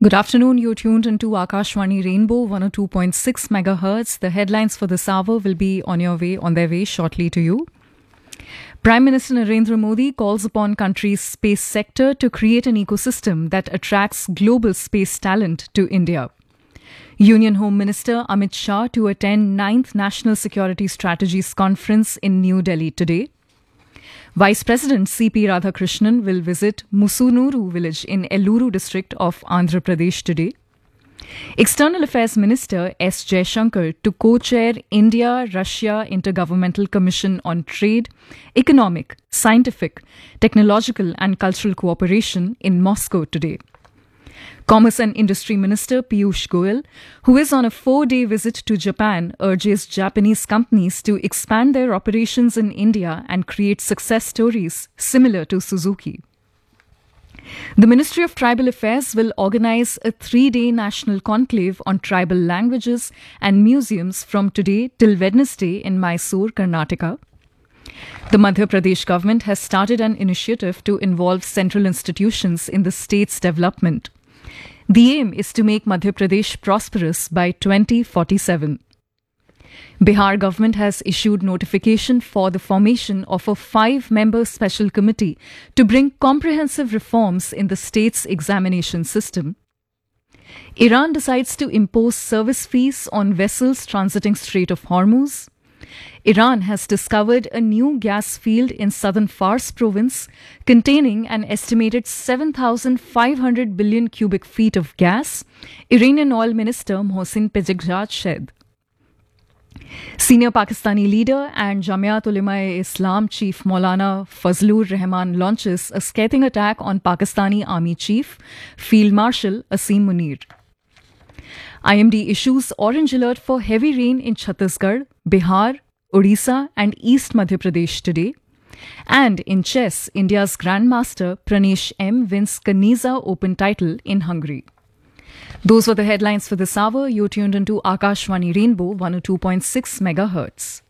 Good afternoon. You're tuned into Akashwani Rainbow 102.6 megahertz. The headlines for this hour will be on their way shortly to you. Prime Minister Narendra Modi calls upon country's space sector to create an ecosystem that attracts global space talent to India. Union Home Minister Amit Shah to attend 9th National Security Strategies Conference in New Delhi today. Vice President C.P. Radhakrishnan will visit Musunuru village in Elluru district of Andhra Pradesh today. External Affairs Minister S. Jaishankar to co-chair India-Russia Intergovernmental Commission on Trade, Economic, Scientific, Technological and Cultural Cooperation in Moscow today. Commerce and Industry Minister Piyush Goyal, who is on a 4-day visit to Japan, urges Japanese companies to expand their operations in India and create success stories similar to Suzuki. The Ministry of Tribal Affairs will organize a 3-day national conclave on tribal languages and museums from today till Wednesday in Mysore, Karnataka. The Madhya Pradesh government has started an initiative to involve central institutions in the state's development. The aim is to make Madhya Pradesh prosperous by 2047. Bihar government has issued notification for the formation of a 5-member special committee to bring comprehensive reforms in the state's examination system. Iran decides to impose service fees on vessels transiting Strait of Hormuz. Iran has discovered a new gas field in southern Fars province containing an estimated 7,500 billion cubic feet of gas, Iranian oil minister Mohsin Pezeshkian said. Senior Pakistani leader and Jamiat Ulema-e-Islam chief Maulana Fazlur Rahman launches a scathing attack on Pakistani Army Chief Field Marshal Asim Munir. IMD issues orange alert for heavy rain in Chhattisgarh, Bihar, Odisha and East Madhya Pradesh today. And in chess, India's Grandmaster Pranesh M wins Kanizsa Open title in Hungary. Those were the headlines for this hour. You're tuned into Akashwani Rainbow 102.6 megahertz.